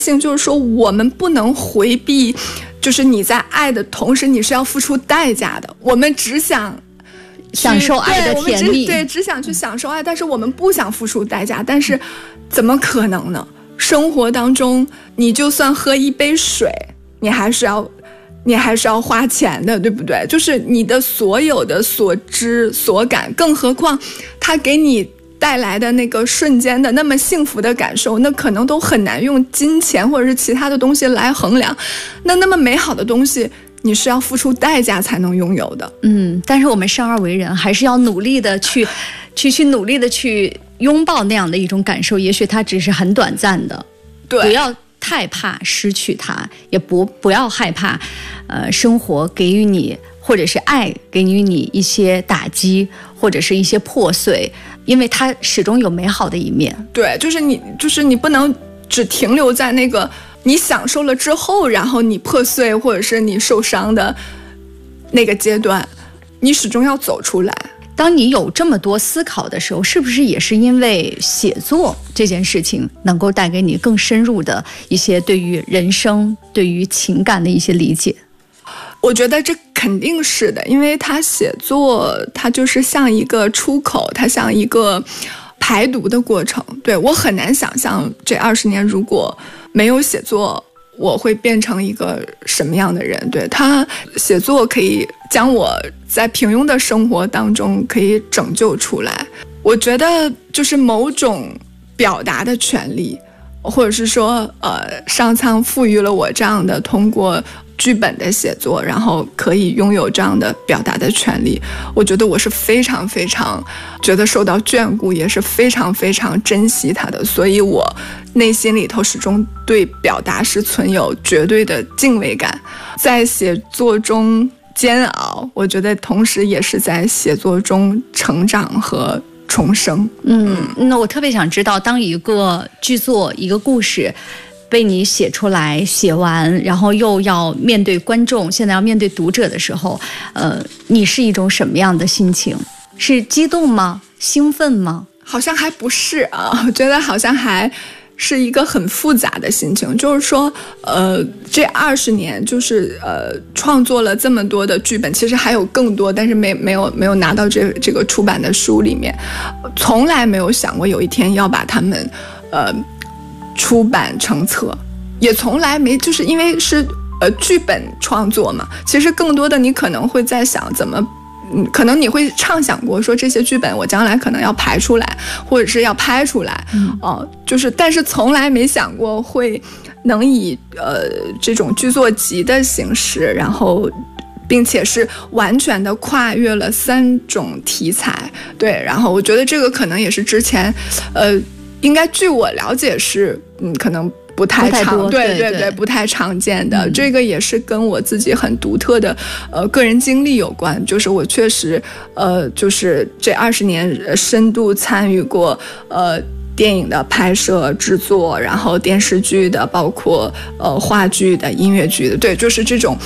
性就是说我们不能回避，就是你在爱的同时你是要付出代价的。我们只想享受爱的甜蜜， 对，只想去享受爱，但是我们不想付出代价。但是怎么可能呢？生活当中你就算喝一杯水，你还是要花钱的，对不对？就是你的所有的所知所感，更何况它给你带来的那个瞬间的那么幸福的感受，那可能都很难用金钱或者是其他的东西来衡量。那么美好的东西你是要付出代价才能拥有的。 但是我们生而为人，还是要努力的去努力的去拥抱那样的一种感受，也许它只是很短暂的。 对， 不要太怕失去它，也不要害怕生活给予你或者是爱给予你一些打击或者是一些破碎，因为它始终有美好的一面。 对，就是你不能只停留在那个你享受了之后然后你破碎或者是你受伤的那个阶段，你始终要走出来。 当你有这么多思考的时候，是不是也是因为写作这件事情能够带给你更深入的一些对于人生对于情感的一些理解？ 我觉得这肯定是的，因为他写作它就是像一个出口，它像一个排毒的过程。对，我很难想象这20年如果没有写作我会变成一个什么样的人。对，他写作可以将我在平庸的生活当中可以拯救出来。我觉得就是某种表达的权利，或者是说上苍赋予了我这样的通过剧本的写作，然后可以拥有这样的表达的权利。我觉得我是非常非常觉得受到眷顾，也是非常非常珍惜它的，所以我内心里头始终对表达是存有绝对的敬畏感。在写作中煎熬，我觉得同时也是在写作中成长和重生。 那我特别想知道，当一个剧作一个故事被你写出来写完，然后又要面对观众，现在要面对读者的时候，你是一种什么样的心情？是激动吗？兴奋吗？ 好像还不是啊，我觉得好像还是一个很复杂的心情。就是说这20年就是创作了这么多的剧本，其实还有更多，但是没有拿到这个出版的书里面，从来没有想过有一天要把它们出版成册，也从来没，就是因为是剧本创作嘛，其实更多的你可能会在想怎么可能你会畅想过说这些剧本我将来可能要排出来或者是要拍出来，就是但是从来没想过会能以这种剧作集的形式，然后并且是完全的跨越了3种题材。对，然后我觉得这个可能也是之前应该据我了解是可能不太常，对，不太常见的。这个也是跟我自己很独特的个人经历有关，就是我确实就是这20年深度参与过电影的拍摄制作，然后电视剧的，包括话剧的、音乐剧的，对，就是这种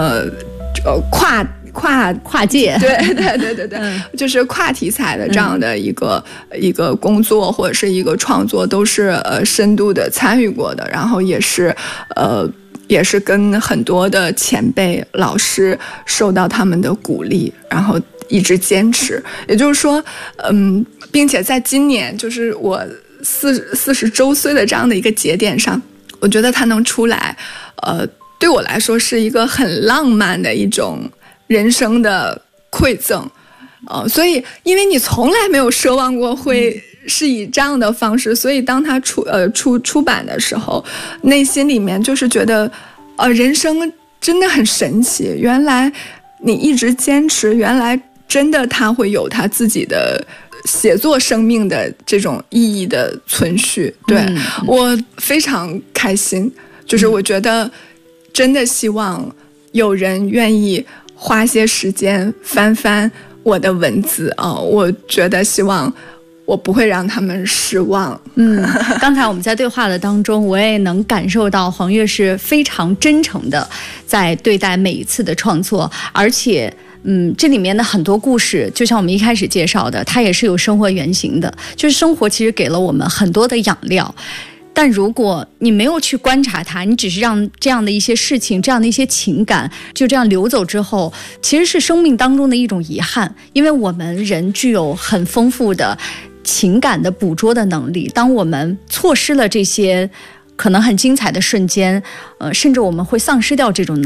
跨界， 对，就是跨题材的这样的一个工作或者是一个创作，都是深度的参与过的，然后也是跟很多的前辈老师受到他们的鼓励，然后一直坚持。也就是说并且在今年就是我40周岁的这样的一个节点上，我觉得它能出来对我来说是一个很浪漫的一种人生的馈赠。所以因为你从来没有奢望过会是以这样的方式，所以当它出版的时候，内心里面就是觉得人生真的很神奇，原来你一直坚持，原来真的它会有它自己的写作生命的这种意义的存续。对，我非常开心，就是我觉得真的希望有人愿意花些时间翻翻我的文字我觉得希望我不会让他们失望。 刚才我们在对话的当中，我也能感受到黄月是非常真诚的在对待每一次的创作，而且这里面的很多故事，就像我们一开始介绍的，它也是有生活原型的，就是生活其实给了我们很多的养料。 但如果你没有去观察它，你只是让这样的一些事情、这样的一些情感就这样流走之后，其实是生命当中的一种遗憾。因为我们人具有很丰富的情感的捕捉的能力，当我们错失了这些可能很精彩的瞬间，甚至我们会丧失掉这种能力。